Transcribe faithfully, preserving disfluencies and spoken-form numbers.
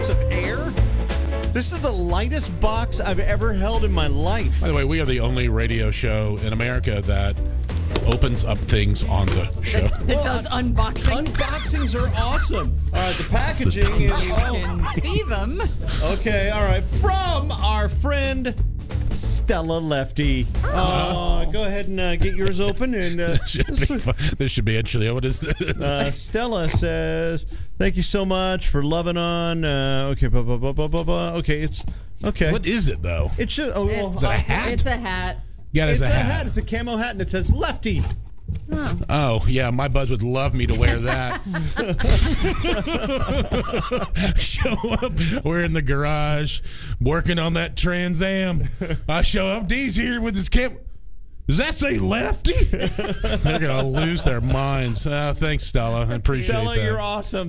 of air. This is the lightest box I've ever held in my life. By the way, we are the only radio show in America that opens up things on the show. It does unboxings. Unboxings are awesome. All right, the packaging is... You can see them. Okay, all right. From our friend Stella Lefty. Uh, go ahead and uh, get yours open. And uh, this, should be fun. This should be interesting. What is this? Uh, Stella says, "Thank you so much for loving on." Uh, okay, blah, blah, blah, blah, blah, blah. Okay, it's okay. What is it though? It should. Oh, It's, Is it a hat? It's a hat. Yeah, it's it's a a hat. hat. It's a camo hat, and it says Lefty. Oh. Oh, yeah, my buds would love me to wear that. Show up, we're in the garage, working on that Trans Am. I show up, D's here with his camp. Does that say Lefty? They're going to lose their minds. Uh, thanks, Stella. I appreciate Stella, that. you're awesome.